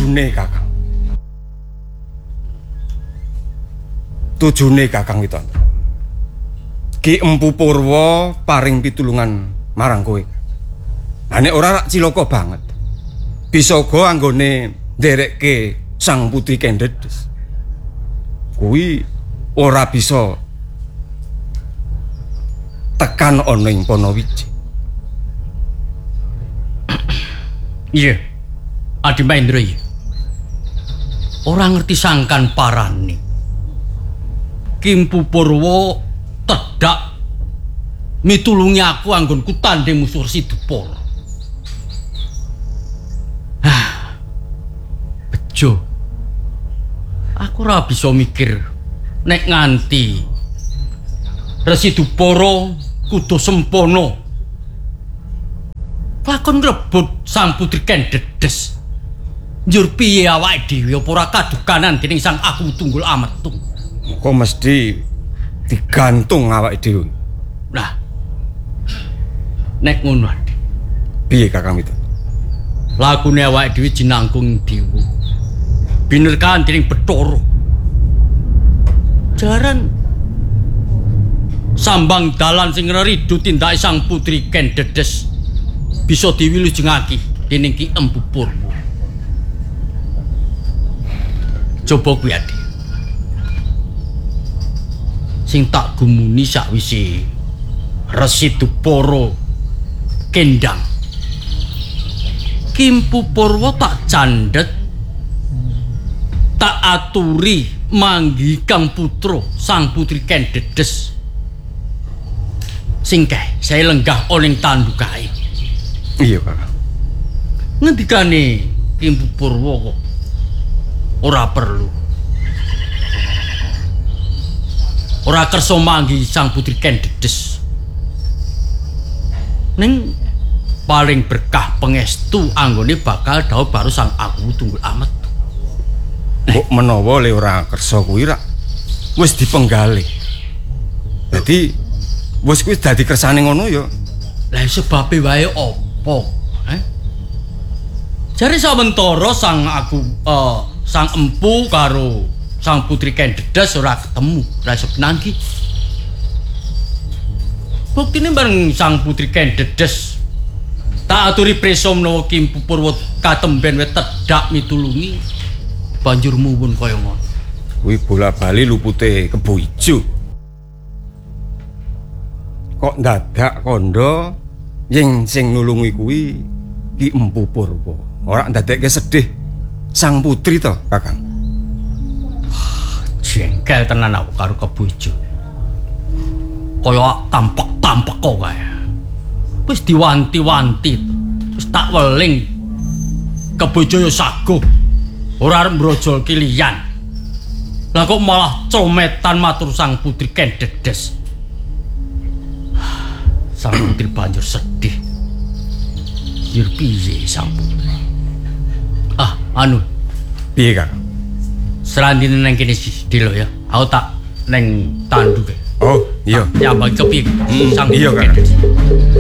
tujune Kakang. Tujune Kakang Witandra. Ki Empu Purwa paring pitulungan marang kowe. Lah nek ora rak cilaka banget. Bisa go anggone nderekke Sang Putri Kendedes. Kuwi ora bisa tekan ana ing Panawiji. Iya. Adi Mahendra iya. Ora ngerti sangkan parane. Ki Empu Purwa tedak mitulungi aku anggonku tanding musuh Sidupara. Bejo. Aku ora bisa mikir nek nganti Sidupara kudu sempana lakon ngrebut Sang Putri Kendedes. Njur piye awake dhewe apa ora kadukanan dening Sang Agung Tunggul Ametung? Kok mesti digantung awake dhewe. Lah. Nek ngono ade. Piye Kakang itu? Lakune awake dhewe jinangkung dewa. Binerkan dening Bathara. Jaran sambang dalan sing ridu tindake Sang Putri Kendedes bisa diwilujengake dening Ki Empu Purwa. Coba kuwi ade. Sing tak gumuni sakwise Sidupara kendang. Ki Empu Purwa tak candhet, tak aturi manggi Kang Putra Sang Putri Kendedes. Sing kae saya lenggah oning tandukae. Iya, Kakang. Ngendikane Ki Empu Purwa kok ora perlu. Ora kersa manggi Sang Putri Kendedes. Ning paling berkah pangestu anggone bakal dawuh baru Sang Agung Tunggul Ametung. Kok menawa le ora kersa kuwi rak wis dipenggalih. Dadi wis kuwi dadi kersane ngono ya. Lah sebabe wae apa? Jare sawentara Sang Empu karo Sang Putri Kendedes ora ketemu, ora iso pinangki. Buktine bareng Sang Putri Kendedes tak aturi prisa menawa Ki Empu Purwa katemben wis tedak mitulungi banjur muwun kaya ngono. Kuwi bola-bali lupute Kebo Ijo. Kok dadak kandha yen sing nulungi kuwi Ki Empu Purwa. Ora ndadekke sedih Sang Putri to, Kakang. Jengkel tenan aku karo Kebo Ijo. Kaya tampak-tampak kok kae. Wis diwanti-wanti, wis tak weling. Kebo Ijo ya saguh. Ora arep mbrojolke liyan. Lah kok malah cometan matur Sang Putri Kendedes. Sang Putri banjur sedih. Jur piye Sang Putri? Piye, Kang? Serandine nang kene Dilo ya. Aku tak neng tanduke. Oh, iya. Nyambang kepiye? Sang iya, Putri Kang. Kendedes.